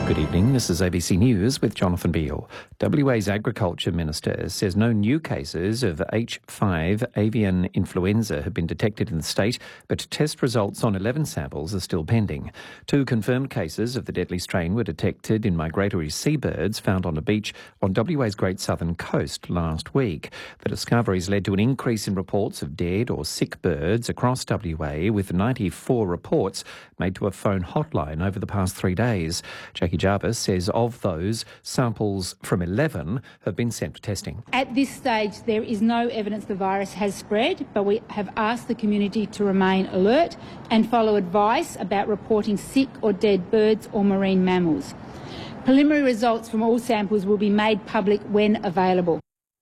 Good evening, this is ABC News with Jonathan Beale. WA's Agriculture Minister says no new cases of H5 avian influenza have been detected in the state, but test results on 11 samples are still pending. 2 confirmed cases of the deadly strain were detected in migratory seabirds found on a beach on WA's Great Southern Coast last week. The discoveries led to an increase in reports of dead or sick birds across WA, with 94 reports made to a phone hotline over the past 3 days. Jackie Jarvis says of those, samples from 11 have been sent for testing. At this stage, there is no evidence the virus has spread, but we have asked the community to remain alert and follow advice about reporting sick or dead birds or marine mammals. Preliminary results from all samples will be made public when available.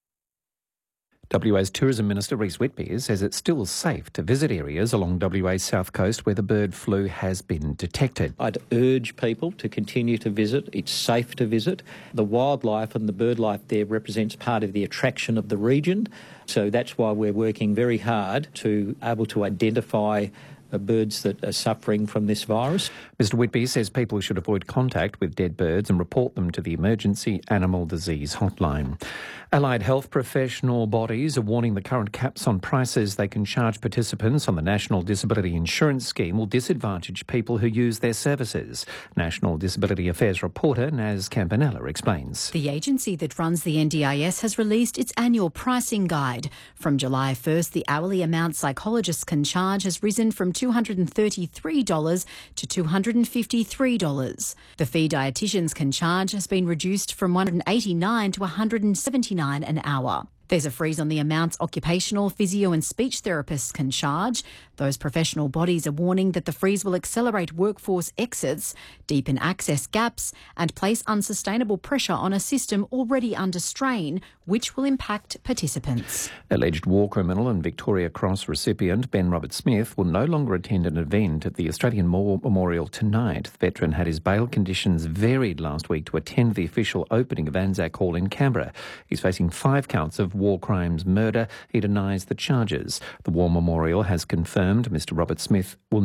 WA's Tourism Minister Rhys Whitby says it's still safe to visit areas along WA's south coast where the bird flu has been detected. I'd urge people to continue to visit. It's safe to visit. The wildlife and the bird life there represents part of the attraction of the region. So that's why we're working very hard to able to identify birds that are suffering from this virus. Mr Whitby says people should avoid contact with dead birds and report them to the Emergency Animal Disease Hotline. Allied health professional bodies are warning the current caps on prices they can charge participants on the National Disability Insurance Scheme will disadvantage people who use their services. National Disability Affairs reporter Naz Campanella explains. The agency that runs the NDIS has released its annual pricing guide. From July 1st, the hourly amount psychologists can charge has risen from $233 to $253. The fee dietitians can charge has been reduced from $189 to $179 an hour. There's a freeze on the amounts occupational, physio and speech therapists can charge. Those professional bodies are warning that the freeze will accelerate workforce exits, deepen access gaps and place unsustainable pressure on a system already under strain, which will impact participants. Alleged war criminal and Victoria Cross recipient Ben Roberts-Smith will no longer attend an event at the Australian War Memorial tonight. The veteran had his bail conditions varied last week to attend the official opening of Anzac Hall in Canberra. He's facing 5 counts of war crimes murder. He denies the charges. The War Memorial has confirmed Mr Roberts-Smith will